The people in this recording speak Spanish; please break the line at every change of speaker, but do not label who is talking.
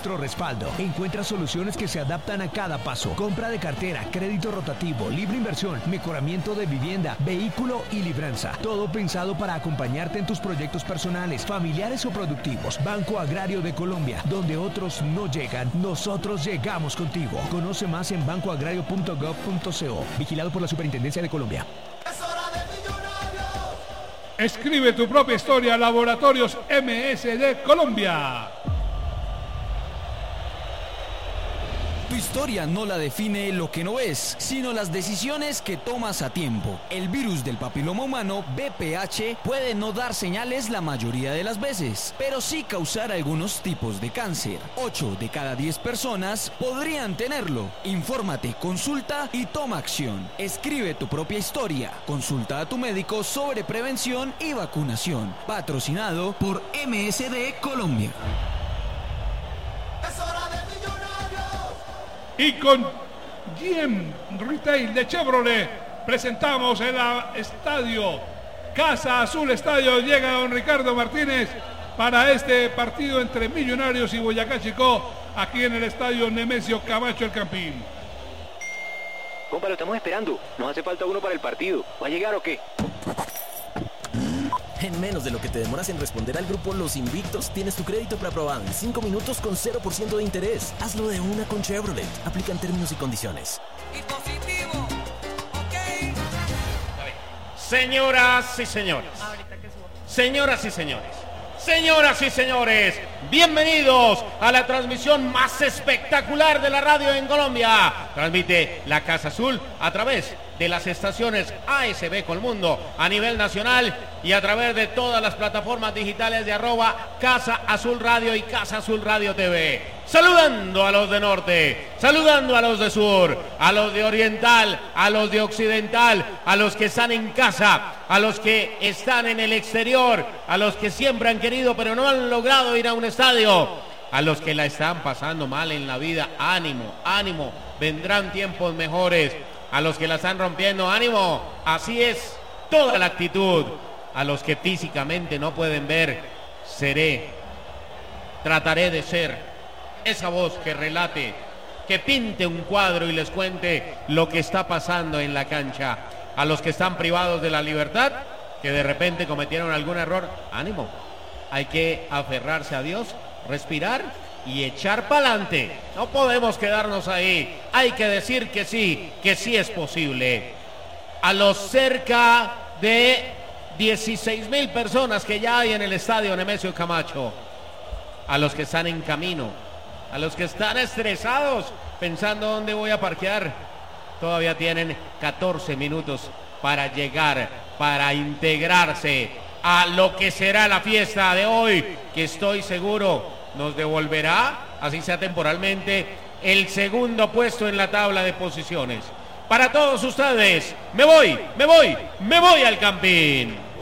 nuestro respaldo. Encuentra soluciones que se adaptan a cada paso. Compra de cartera, crédito rotativo, libre inversión, mejoramiento de vivienda, vehículo y libranza. Todo pensado para acompañarte en tus proyectos personales, familiares o productivos. Banco Agrario de Colombia, donde otros no llegan, nosotros llegamos contigo. Conoce más en bancoagrario.gov.co. Vigilado por la Superintendencia de Colombia.
Escribe tu propia historia, Laboratorios MSD Colombia.
Tu historia no la define lo que no ves, sino las decisiones que tomas a tiempo. El virus del papiloma humano, VPH, puede no dar señales la mayoría de las veces, pero sí causar algunos tipos de cáncer. 8 de cada 10 personas podrían tenerlo. Infórmate, consulta y toma acción. Escribe tu propia historia. Consulta a tu médico sobre prevención y vacunación. Patrocinado por MSD Colombia.
Y con GM Retail de Chevrolet presentamos el estadio Casa Azul Estadio. Llega don Ricardo Martínez para este partido entre Millonarios y Boyacá Chicó, aquí en el estadio Nemesio Camacho El Campín.
Compa, lo estamos esperando. Nos hace falta uno para el partido. ¿Va a llegar o qué?
En menos de lo que te demoras en responder al grupo Los Invictos, tienes tu crédito preaprobado en 5 minutos con 0% de interés. Hazlo de una con Chevrolet. Aplican términos y condiciones.
Dispositivo. Ok.
Señoras y señores. Señoras y señores. Señoras y señores, bienvenidos a la transmisión más espectacular de la radio en Colombia. Transmite la Casa Azul a través de las estaciones ASB Colmundo a nivel nacional y a través de todas las plataformas digitales de @Casa Azul Radio y Casa Azul Radio TV. Saludando a los de norte, saludando a los de sur, a los de oriental, a los de occidental, a los que están en casa, a los que están en el exterior, a los que siempre han querido pero no han logrado ir a un estadio, a los que la están pasando mal en la vida. Ánimo, ánimo, vendrán tiempos mejores. A los que la están rompiendo, ánimo, así es toda la actitud. A los que físicamente no pueden ver, trataré de ser esa voz que relate, que pinte un cuadro y les cuente lo que está pasando en la cancha. A los que están privados de la libertad, que de repente cometieron algún error, ánimo, hay que aferrarse a Dios, respirar y echar para adelante. No podemos quedarnos ahí. Hay que decir que sí es posible. A los cerca de 16,000 personas que ya hay en el estadio Nemesio Camacho, a los que están en camino, a los que están estresados pensando dónde voy a parquear, todavía tienen 14 minutos para llegar, para integrarse a lo que será la fiesta de hoy, que estoy seguro nos devolverá, así sea temporalmente, el segundo puesto en la tabla de posiciones. Para todos ustedes, me voy al Campín.